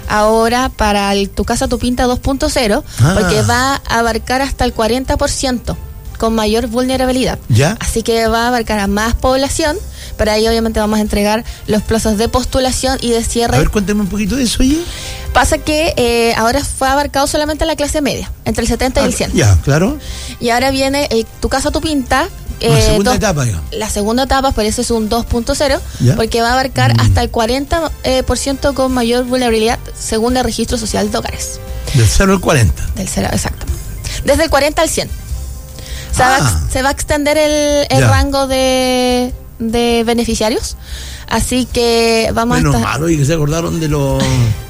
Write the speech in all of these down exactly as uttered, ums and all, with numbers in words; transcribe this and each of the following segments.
ahora para el Tu Casa Tu Pinta dos punto cero, ah. porque va a abarcar hasta el cuarenta por ciento con mayor vulnerabilidad. ¿Ya? Así que va a abarcar a más población. Para ahí obviamente vamos a entregar los plazos de postulación y de cierre. A ver, cuéntame un poquito de eso, oye. Pasa que eh, ahora fue abarcado solamente la clase media, entre el setenta ah, y el cien. Ya, claro. Y ahora viene el Tu Casa Tu Pinta. Eh, la segunda dos, etapa, digamos. La segunda etapa, por eso es un dos punto cero, ¿Ya? porque va a abarcar mm. hasta el cuarenta por ciento con mayor vulnerabilidad según el registro social de hogares. Del cero al cuarenta. Del cero, exacto. Desde el cuarenta al cien. Se, ah. va, se va a extender el, el rango de, de beneficiarios. Así que vamos Menos a estar... malo, y que se acordaron de los...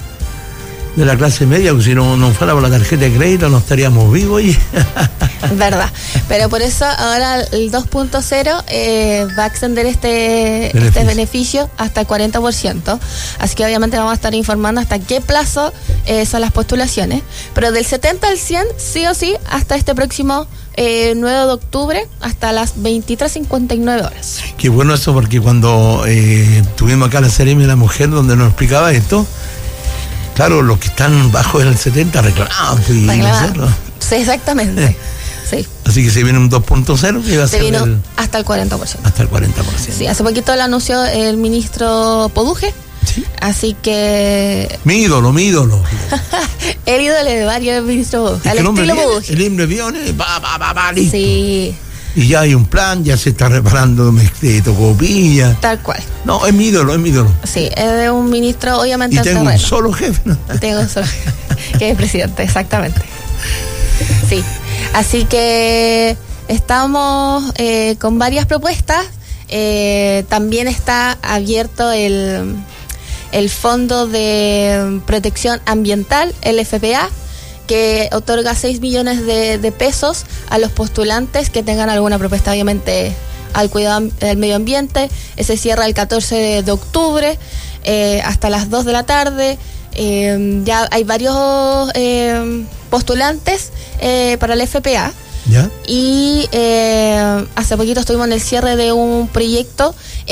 de la clase media, porque si no, no fuera por la tarjeta de crédito no estaríamos vivos. Y... verdad, pero por eso ahora el dos punto cero eh, va a extender este beneficio. este beneficio hasta el cuarenta por ciento, así que obviamente vamos a estar informando hasta qué plazo eh, son las postulaciones, pero del setenta al cien sí o sí hasta este próximo eh, nueve de octubre hasta las veintitrés cincuenta y nueve horas. Qué bueno eso, porque cuando eh, tuvimos acá la Seremi de la Mujer donde nos explicaba esto, claro, los que están bajo del setenta reclamaban. Reclamaban. Sí, exactamente. Eh. Sí. Así que se viene un dos punto cero que va a se ser vino el, hasta el cuarenta por ciento. Hasta el cuarenta por ciento. Sí, hace poquito lo anunció el ministro Poduje. Sí. Así que... Mi ídolo, mi ídolo. El ídolo de varios ministros Poduje. Al estilo Poduje. El embrión, pa, pa, pa, pa, listo. Sí. Y ya hay un plan, ya se está reparando de tocopilla. Tal cual. No, es mi ídolo, es mi ídolo. Sí, es de un ministro, obviamente. Y tengo un solo jefe, ¿no? Tengo un solo jefe, que es presidente, exactamente. Sí, así que estamos eh, con varias propuestas. Eh, también está abierto el, el Fondo de Protección Ambiental, el F P A, que otorga seis millones de, de pesos a los postulantes que tengan alguna propuesta, obviamente, al cuidado del medio ambiente. Ese cierra el catorce de octubre eh, hasta las dos de la tarde. Eh, ya hay varios eh, postulantes eh, para el F P A. ¿Ya? Y eh, hace poquito estuvimos en el cierre de un proyecto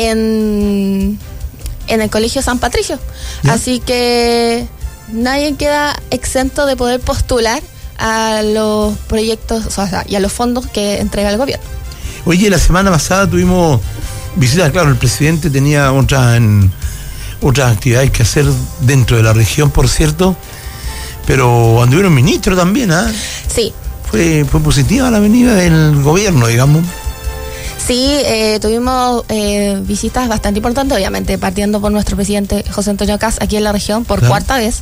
en, en el Colegio San Patricio. ¿Ya? Así que... nadie queda exento de poder postular a los proyectos, o sea, y a los fondos que entrega el gobierno. Oye, la semana pasada tuvimos visitas, claro, el presidente tenía otras en, otras actividades que hacer dentro de la región, por cierto, pero anduvieron ministros también, ¿ah? ¿eh? Sí. Fue, fue positiva la venida del gobierno, digamos. Sí, eh, tuvimos eh, visitas bastante importantes, obviamente, partiendo por nuestro presidente José Antonio Kast aquí en la región por claro. cuarta vez.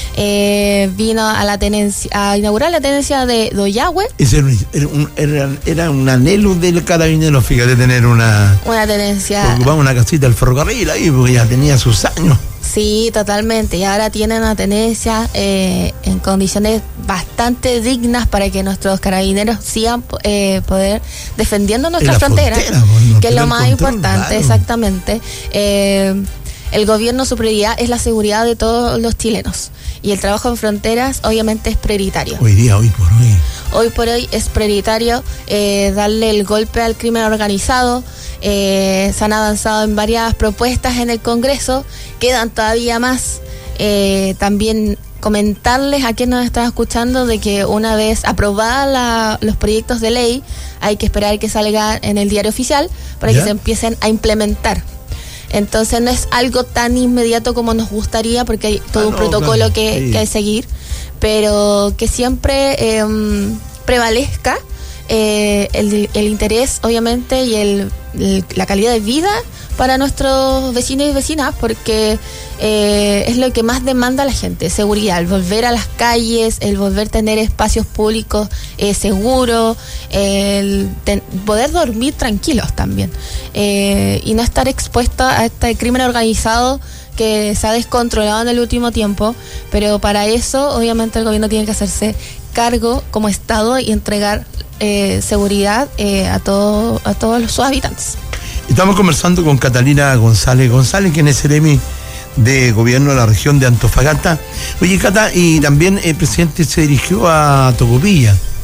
Eh, vino a la tenencia, a inaugurar la tenencia de Doyahue. Ese era, un, era, era un anhelo del carabinero, fíjate, tener una... Una tenencia... Ocupaba una casita del ferrocarril ahí, porque ya tenía sus años. Sí, totalmente. Y ahora tienen una tenencia eh, en condiciones bastante dignas para que nuestros carabineros sigan eh, poder defendiendo nuestra frontera, frontera bueno, que es lo más control, importante, claro. Exactamente. Eh, el gobierno, su prioridad es la seguridad de todos los chilenos. Y el trabajo en fronteras, obviamente, es prioritario. Hoy día, hoy por hoy. Hoy por hoy es prioritario eh, darle el golpe al crimen organizado. Eh, se han avanzado en varias propuestas en el Congreso, quedan todavía más. Eh, también comentarles a quienes nos están escuchando de que una vez aprobados los proyectos de ley, hay que esperar que salgan en el diario oficial para ¿Ya? que se empiecen a implementar. Entonces no es algo tan inmediato como nos gustaría, porque hay todo ah, un no, protocolo claro, que, sí. que hay que seguir, pero que siempre eh, prevalezca eh, el, el interés, obviamente, y el, el, la calidad de vida para nuestros vecinos y vecinas, porque eh, es lo que más demanda la gente, seguridad, el volver a las calles, el volver a tener espacios públicos eh, seguros, el ten, poder dormir tranquilos también, eh, y no estar expuesto a este crimen organizado que se ha descontrolado en el último tiempo. Pero para eso, obviamente, el gobierno tiene que hacerse cargo como Estado y entregar eh, seguridad eh, a, todo, a todos sus habitantes. Estamos conversando con Catalina González González, quien es Seremi de Gobierno de la región de Antofagasta. Oye, Cata, y también el presidente se dirigió a Tocopilla.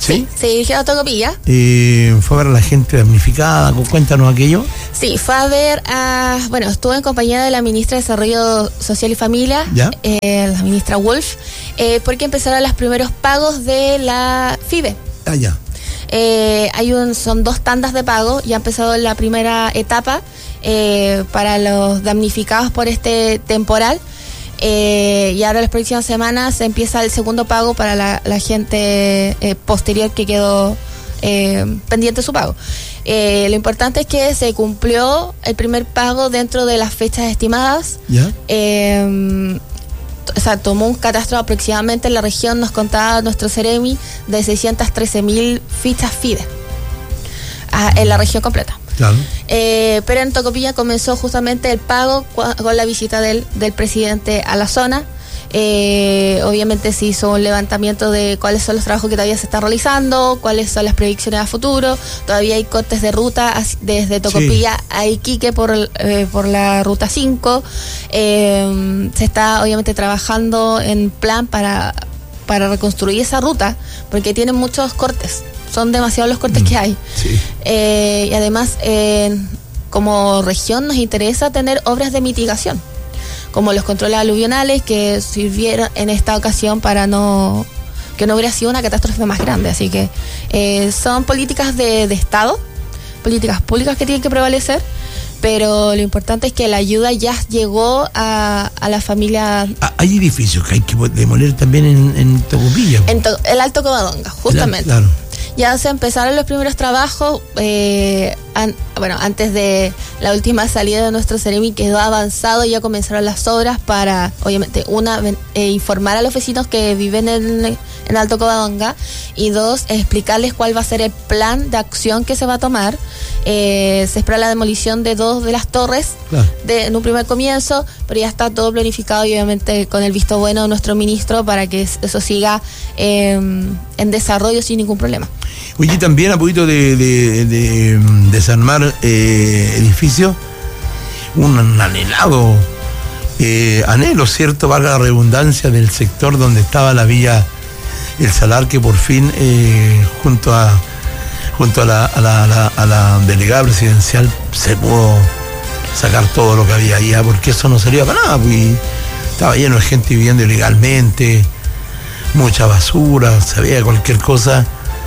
¿Sí? Sí, se dirigieron a Tocopilla. Eh, ¿Fue a ver a la gente damnificada? Cuéntanos aquello. Sí, fue a ver a... Bueno, estuvo en compañía de la ministra de Desarrollo Social y Familia, eh, la ministra Wolf, eh, porque empezaron los primeros pagos de la F I B E. Ah, ya. Eh, hay un, son dos tandas de pago, ya ha empezado la primera etapa eh, para los damnificados por este temporal. Eh, y ahora las próximas semanas se empieza el segundo pago para la, la gente eh, posterior que quedó eh, pendiente su pago. Eh, lo importante es que se cumplió el primer pago dentro de las fechas estimadas. ¿Ya? Eh, o sea, tomó un catastro aproximadamente en la región, nos contaba nuestro Ceremi, de seiscientas trece mil fichas F I B E ah, en la región completa. Claro. Eh, pero en Tocopilla comenzó justamente el pago con la visita del, del presidente a la zona. Eh, obviamente se hizo un levantamiento de cuáles son los trabajos que todavía se están realizando, cuáles son las predicciones a futuro. Todavía hay cortes de ruta desde Tocopilla sí. a Iquique por, eh, por la ruta cinco. Eh, se está obviamente trabajando en plan para, para reconstruir esa ruta, porque tienen muchos cortes. Son demasiados los cortes mm, que hay. Sí. Eh, y además, eh, como región nos interesa tener obras de mitigación, como los controles aluvionales que sirvieron en esta ocasión para no que no hubiera sido una catástrofe más grande. Así que eh, son políticas de, de Estado, políticas públicas que tienen que prevalecer, pero lo importante es que la ayuda ya llegó a, a la familia. Hay edificios que hay que demoler también en, en Tocopilla. En to, el Alto Covadonga, justamente. Claro. Ya se empezaron los primeros trabajos, eh, an, bueno, antes de la última salida de nuestro Ceremi quedó avanzado y ya comenzaron las obras para, obviamente, una, eh, informar a los vecinos que viven en, en Alto Covadonga, y dos, explicarles cuál va a ser el plan de acción que se va a tomar. Eh, se espera la demolición de dos de las torres claro. de, en un primer comienzo, pero ya está todo planificado y obviamente con el visto bueno de nuestro ministro para que eso siga eh, en desarrollo sin ningún problema. Oye, también a poquito de, de, de desarmar eh, edificios, un anhelado eh, anhelo, ¿cierto? Valga la redundancia, del sector donde estaba la villa El Salar, que por fin eh, junto a junto a la, a, la, a, la, a la delegada presidencial se pudo sacar todo lo que había ahí, porque eso no servía para nada, pues estaba lleno de gente viviendo ilegalmente, mucha basura, se veía cualquier cosa.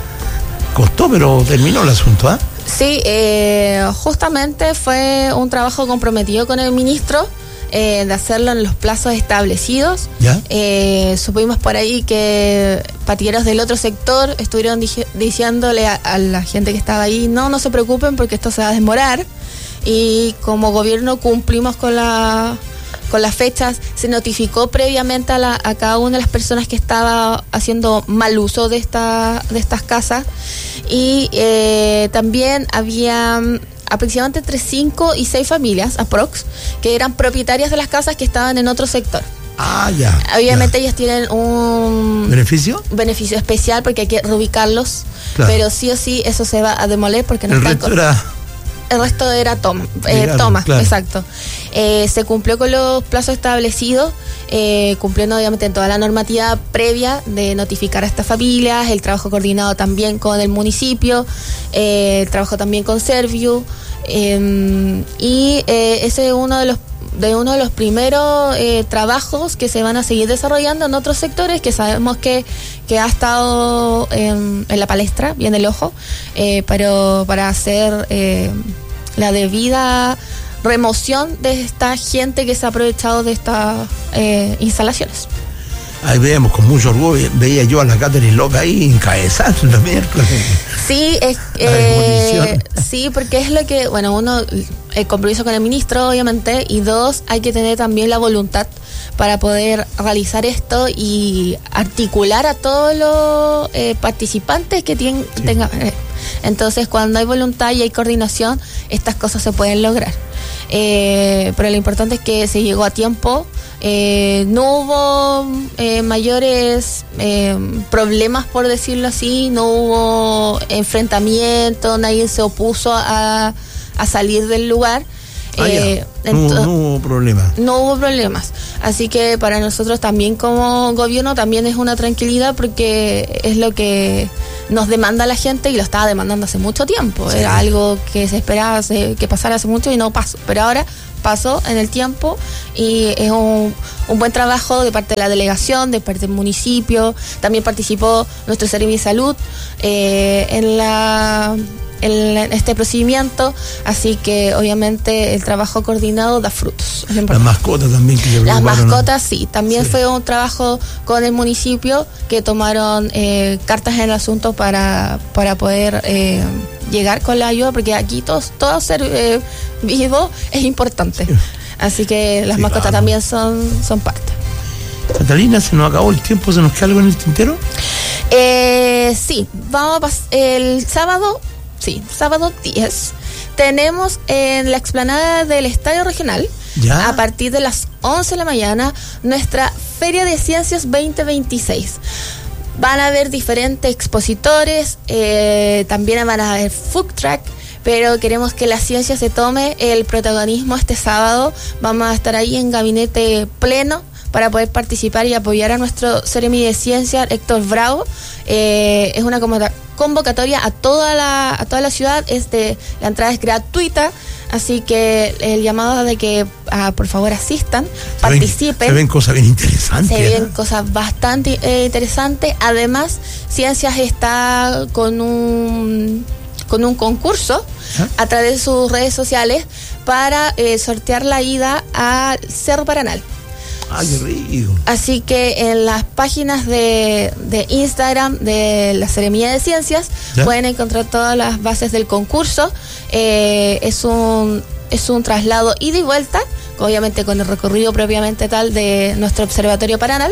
Costó, pero terminó el asunto, ¿ah? ¿eh? Sí, eh, justamente fue un trabajo comprometido con el ministro, eh, de hacerlo en los plazos establecidos. ¿Ya? Eh, supimos por ahí que patilleros del otro sector estuvieron dij- diciéndole a, a la gente que estaba ahí, no, no se preocupen porque esto se va a demorar, y como gobierno cumplimos con la... con las fechas. Se notificó previamente a, la, a cada una de las personas que estaba haciendo mal uso de esta de estas casas, y eh, también había aproximadamente entre cinco y seis familias aprox que eran propietarias de las casas que estaban en otro sector. Ah, ya. Obviamente ya. ellas tienen un beneficio beneficio especial porque hay que reubicarlos, claro. Pero sí o sí eso se va a demoler porque no el están resto con... era... El resto era toma, eh, toma, claro. Exacto. Eh, se cumplió con los plazos establecidos, eh, cumpliendo obviamente en toda la normativa previa de notificar a estas familias, el trabajo coordinado también con el municipio, eh, el trabajo también con Serviu, eh, y eh, ese es uno de los de uno de los primeros eh, trabajos que se van a seguir desarrollando en otros sectores que sabemos que, que ha estado en, en la palestra, bien el ojo, eh, pero para hacer eh, la debida remoción de esta gente que se ha aprovechado de estas eh, instalaciones. Ahí veíamos con mucho orgullo, veía yo a la Catherine Loca ahí encabezando los miércoles. Sí, es, eh, sí, porque es lo que, bueno, uno, el compromiso con el ministro, obviamente, y dos, hay que tener también la voluntad para poder realizar esto y articular a todos los eh, participantes que tienen, sí. tengan. Eh. Entonces, cuando hay voluntad y hay coordinación, estas cosas se pueden lograr. Eh, pero lo importante es que se llegó a tiempo. Eh, no hubo eh, mayores eh, problemas, por decirlo así, no hubo enfrentamiento, nadie se opuso a, a salir del lugar. Ah, eh, no, no hubo problemas. No hubo problemas. Así que para nosotros también como gobierno también es una tranquilidad porque es lo que nos demanda la gente y lo estaba demandando hace mucho tiempo. Sí. Era algo que se esperaba hace, que pasara hace mucho y no pasó. Pero ahora pasó en el tiempo y es un, un buen trabajo de parte de la delegación, de parte del municipio. También participó nuestro Seremi de Salud eh, en la... en este procedimiento, así que obviamente el trabajo coordinado da frutos. Las mascotas también que se Las mascotas, ¿no? Sí, también sí. Fue un trabajo con el municipio que tomaron eh, cartas en el asunto para, para poder eh, llegar con la ayuda, porque aquí todo, todo ser eh, vivo es importante. Sí. Así que las sí, mascotas vamos. También son, son parte. Catalina, ¿se nos acabó el tiempo? ¿Se nos queda algo en el tintero? Eh, sí, vamos a pas- el sábado Sí, sábado diez, tenemos en la explanada del Estadio Regional, ¿ya? A partir de las once de la mañana, nuestra Feria de Ciencias veinte veintiséis. Van a haber diferentes expositores, eh, también van a haber food truck, pero queremos que la ciencia se tome el protagonismo este sábado. Vamos a estar ahí en gabinete pleno para poder participar y apoyar a nuestro Seremi de Ciencia, Héctor Bravo. Eh, es una convocatoria a toda la a toda la ciudad. Este, la entrada es gratuita, así que el llamado de que ah, por favor asistan, se participen. Ven, se ven cosas bien interesantes. Se ven ¿eh? cosas bastante eh, interesantes. Además, Ciencias está con un con un concurso ¿Ah? a través de sus redes sociales para eh, sortear la ida al Cerro Paranal. ¡Ay, qué rico! Así que en las páginas de, de Instagram de la Seremía de Ciencias ¿Ya? pueden encontrar todas las bases del concurso. Eh, es un es un traslado ida y vuelta, obviamente con el recorrido propiamente tal de nuestro observatorio Paranal,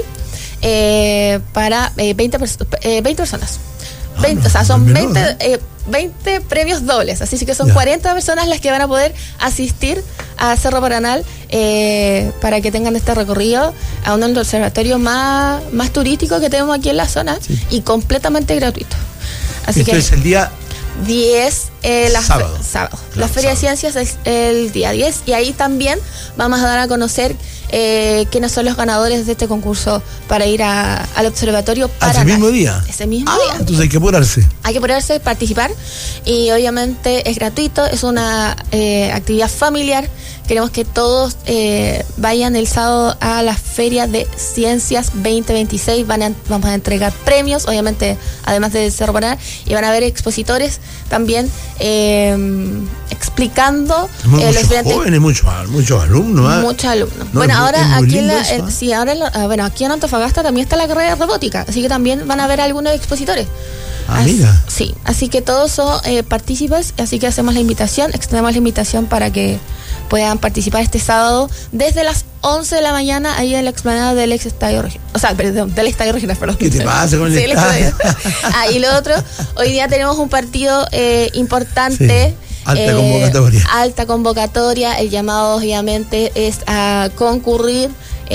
eh, para eh, veinte, perso- eh, veinte personas. veinte, ah, no, o sea, son veinte, eh, veinte premios dobles, así que son ya. cuarenta personas las que van a poder asistir a Cerro Paranal eh, para que tengan este recorrido a uno de los observatorios más, más turísticos que tenemos aquí en la zona sí. y completamente gratuito. Así Esto que es el día diez, eh, la sábado. Fe, sábado. Claro, la Feria sábado. de Ciencias es el día diez y ahí también vamos a dar a conocer eh, quiénes son los ganadores de este concurso para ir a, al observatorio Paranal. ¿Ese mismo día? Ese mismo ah, día. Entonces hay que apurarse. Hay que apurarse, participar y obviamente es gratuito, es una eh, actividad familiar. Queremos que todos eh, vayan el sábado a la Feria de Ciencias veinte veintiséis. Van a, vamos a entregar premios, obviamente, además de Cerro Paranal, y van a haber expositores también eh, explicando eh, muchos los diferentes jóvenes, muchos muchos alumnos. ¿eh? Muchos alumnos. No, bueno, es, ahora es aquí en la, eso, el, ¿eh? sí, ahora en la, bueno, aquí en Antofagasta también está la carrera de robótica, así que también van a haber algunos expositores. Ah, así, mira. Sí, así que todos son eh, partícipes, así que hacemos la invitación, extendemos la invitación para que puedan participar este sábado desde las once de la mañana ahí en la explanada del ex estadio regional, o sea, perdón, del estadio regional, perdón. ¿Qué te pasa con el sí, estadio? Ah, y lo otro, hoy día tenemos un partido eh, importante. Sí. Alta eh, convocatoria. Alta convocatoria, el llamado obviamente es a concurrir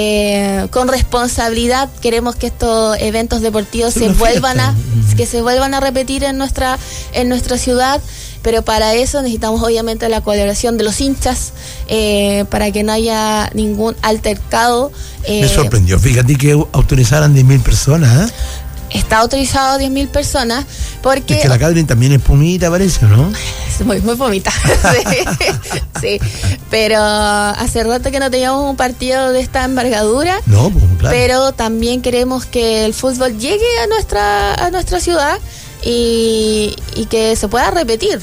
eh, con responsabilidad. Queremos que estos eventos deportivos se vuelvan a uh-huh. que se vuelvan a repetir en nuestra en nuestra ciudad, pero para eso necesitamos obviamente la colaboración de los hinchas eh, para que no haya ningún altercado. Eh, Me sorprendió, fíjate que autorizaran diez mil personas, ¿eh? Está autorizado a diez mil personas porque... Es que la Catherine también es pomita, parece, ¿no? Es muy, muy pomita, sí, sí. Pero hace rato que no teníamos un partido de esta envergadura. No, pues claro. Pero también queremos que el fútbol llegue a nuestra, a nuestra ciudad y, y que se pueda repetir.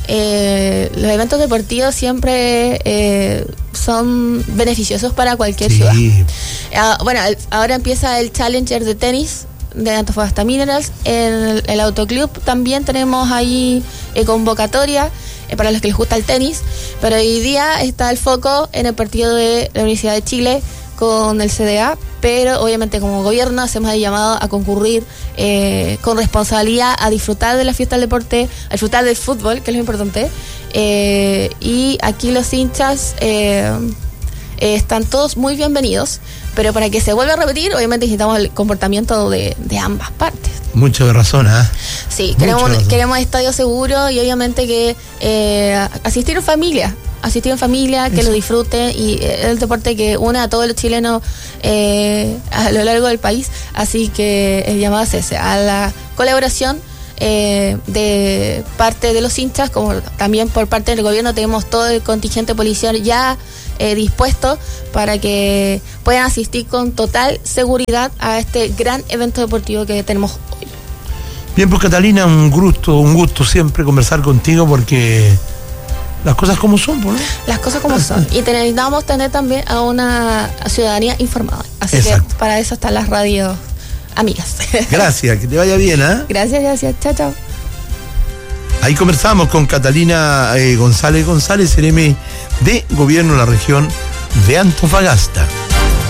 Eh, los eventos deportivos siempre eh, son beneficiosos para cualquier sí. ciudad. Uh, bueno, el, ahora empieza el Challenger de tenis de Antofagasta Minerals. En el, el autoclub también tenemos ahí eh, convocatoria eh, para los que les gusta el tenis, pero hoy día está el foco en el partido de la Universidad de Chile con el C D A, pero obviamente como gobierno hacemos el llamado a concurrir eh, con responsabilidad, a disfrutar de la fiesta del deporte, a disfrutar del fútbol, que es lo importante, eh, y aquí los hinchas eh, eh, están todos muy bienvenidos, pero para que se vuelva a repetir, obviamente necesitamos el comportamiento de, de ambas partes. Mucho de razón, ¿eh? Sí, queremos, queremos estadio seguro y obviamente que eh, asistir en familia asistir en familia, que Eso. lo disfruten, y es el deporte que une a todos los chilenos eh, a lo largo del país, así que el llamado es ese, a la colaboración eh, de parte de los hinchas, como también por parte del gobierno. Tenemos todo el contingente policial ya eh, dispuesto para que puedan asistir con total seguridad a este gran evento deportivo que tenemos hoy. Bien, pues Catalina, un gusto, un gusto siempre conversar contigo, porque las cosas como son, ¿no? Las cosas como son. Y necesitamos tener también a una ciudadanía informada. Así Exacto. que para eso están las radios amigas. Gracias, que te vaya bien, ¿eh? Gracias, gracias. Chao, chao. Ahí conversamos con Catalina eh, González González, C N M de Gobierno de la región de Antofagasta.